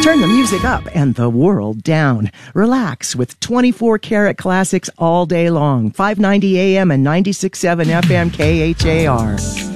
Turn the music up and the world down. Relax with 24-karat classics all day long. 590 AM and 96.7 FM KHAR.